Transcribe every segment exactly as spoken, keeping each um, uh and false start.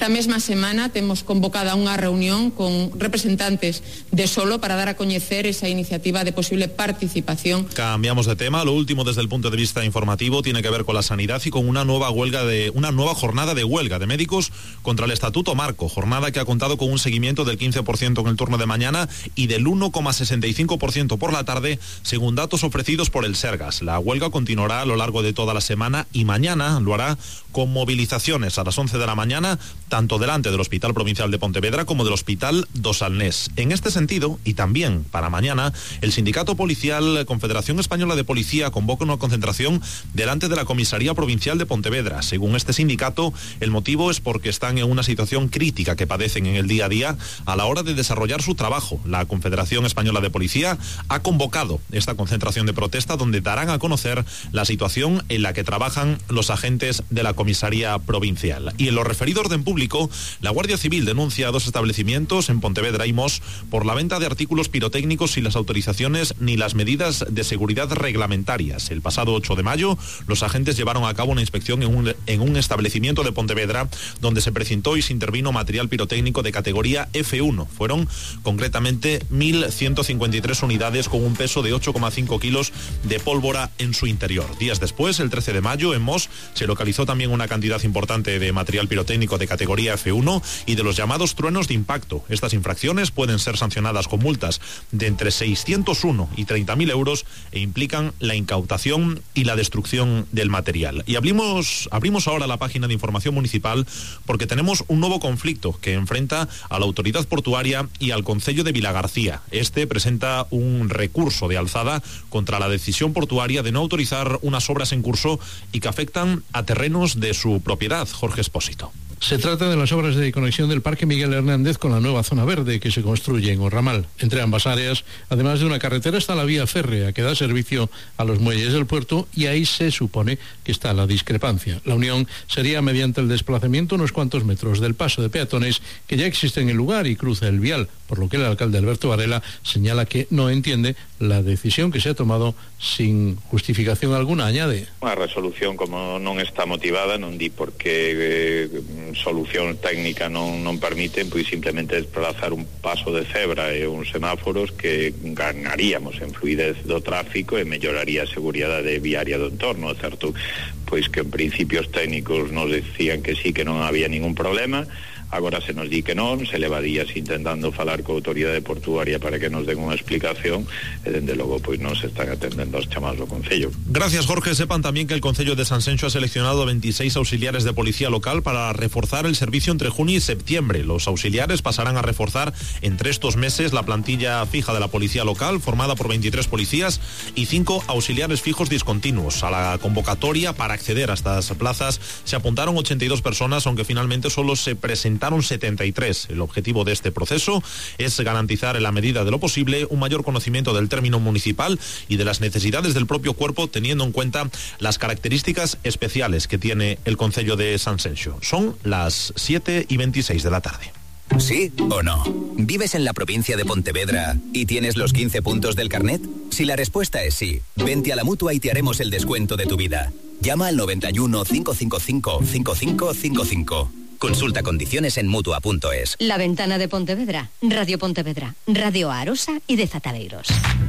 Esta mesma semana temos convocada unha reunión con representantes de Solo para dar a coñecer esa iniciativa de posible participación. Cambiamos de tema. Lo último desde el punto de vista informativo tiene que ver con la sanidad y con una nueva huelga de una nueva jornada de huelga de médicos contra el Estatuto Marco, jornada que ha contado con un seguimiento del quince por ciento en el turno de mañana y del uno coma sesenta y cinco por ciento por la tarde, según datos ofrecidos por el Sergas. La huelga continuará a lo largo de toda la semana y mañana lo hará con movilizaciones a las once de la mañana, tanto delante del Hospital Provincial de Pontevedra como del Hospital do Salnés. En este sentido, y también para mañana, el Sindicato Policial Confederación Española de Policía convoca una concentración delante de la Comisaría Provincial de Pontevedra. Según este sindicato, el motivo es porque están en una situación crítica que padecen en el día a día a la hora de desarrollar su trabajo. La Confederación Española de Policía ha convocado esta concentración de protesta donde darán a conocer la situación en la que trabajan los agentes de la Comisaría Provincial. Y en lo referido a orden público, la Guardia Civil denuncia a dos establecimientos en Pontevedra y Mos por la venta de artículos pirotécnicos sin las autorizaciones ni las medidas de seguridad reglamentarias. El pasado ocho de mayo, los agentes llevaron a cabo una inspección en un, en un establecimiento de Pontevedra donde se precintó y se intervino material pirotécnico de categoría F uno. Fueron concretamente mil ciento cincuenta y tres unidades con un peso de ocho coma cinco kilos de pólvora en su interior. Días después, el trece de mayo, en Mos, se localizó también una cantidad importante de material pirotécnico de categoría F uno y de los llamados truenos de impacto. Estas infracciones pueden ser sancionadas con multas de entre seiscientos uno y treinta mil euros e implican la incautación y la destrucción del material. Y abrimos, abrimos ahora la página de información municipal porque tenemos un nuevo conflicto que enfrenta a la autoridad portuaria y al concello de Vilagarcía. Este presenta un recurso de alzada contra la decisión portuaria de no autorizar unas obras en curso y que afectan a terrenos de su propiedad. Jorge Espósito. Se trata de las obras de conexión del Parque Miguel Hernández con la nueva zona verde que se construye en Orramal. Entre ambas áreas, además de una carretera, está la vía férrea que da servicio a los muelles del puerto y ahí se supone que está la discrepancia. La unión sería mediante el desplazamiento unos cuantos metros del paso de peatones que ya existe en el lugar y cruza el vial, por lo que el alcalde Alberto Varela señala que no entiende la decisión que se ha tomado sin justificación alguna, añade. Unha resolución como non está motivada, non di porque eh, solución técnica non, non permiten, pois simplemente desplazar un paso de cebra e uns semáforos que ganaríamos en fluidez do tráfico e melloraría a seguridade viaria do entorno, certo? Pois que en principios técnicos nos decían que sí, que non había ningún problema. Agora se nos di que non, se leva días intentando falar coa autoridade portuaria para que nos den unha explicación e dende logo pois non se están atendendo aos chamados do Concello. Gracias, Jorge. Sepan también que el Concello de Sanxenxo ha seleccionado veintiséis auxiliares de policía local para reforzar el servicio entre junio y septiembre. Los auxiliares pasarán a reforzar entre estos meses la plantilla fija de la policía local, formada por veintitrés policías y cinco auxiliares fijos discontinuos. A la convocatoria para acceder a estas plazas se apuntaron ochenta y dos personas, aunque finalmente solo se presentaron setenta y tres. El objetivo de este proceso es garantizar en la medida de lo posible un mayor conocimiento del término municipal y de las necesidades del propio cuerpo, teniendo en cuenta las características especiales que tiene el Concello de Sanxenxo. Son las siete y veintiséis de la tarde. ¿Sí o no? ¿Vives en la provincia de Pontevedra y tienes los quince puntos del carnet? Si la respuesta es sí, vente a la Mutua y te haremos el descuento de tu vida. Llama al noventa y uno, cinco cinco cinco, cinco cinco cinco cinco. Consulta condiciones en mutua punto es. La Ventana de Pontevedra, Radio Pontevedra, Radio Arosa y de Zataleiros.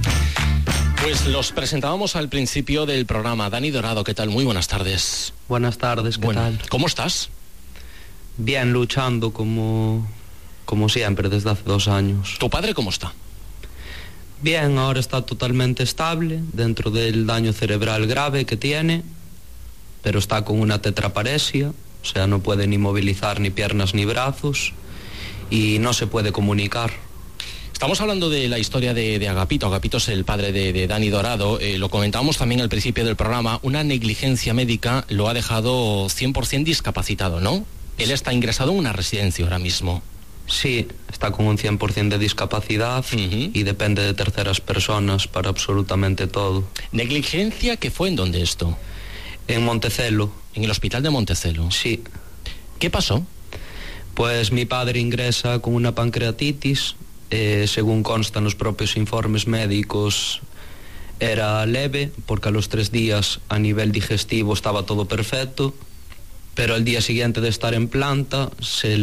Pues los presentábamos al principio del programa. Dani Dorado, ¿qué tal? Muy buenas tardes. Buenas tardes, ¿qué bueno, tal? ¿Cómo estás? Bien, luchando como, como siempre desde hace dos años. ¿Tu padre cómo está? Bien, ahora está totalmente estable dentro del daño cerebral grave que tiene, pero está con una tetraparesia. O sea, no puede ni movilizar ni piernas ni brazos y no se puede comunicar. Estamos hablando de la historia de, de Agapito. Agapito es el padre de, de Dani Dorado. Eh, lo comentábamos también al principio del programa. Una negligencia médica lo ha dejado cien por ciento discapacitado, ¿no? Él está ingresado en una residencia ahora mismo. Sí, está con un cien por ciento de discapacidad uh-huh. y depende de terceras personas para absolutamente todo. ¿Negligencia qué fue en dónde esto? En Montecelo. ¿En el hospital de Montecelo? Sí. ¿Qué pasó? Pues mi padre ingresa con una pancreatitis, eh, según constan los propios informes médicos, era leve, porque a los tres días a nivel digestivo estaba todo perfecto, pero el día siguiente de estar en planta se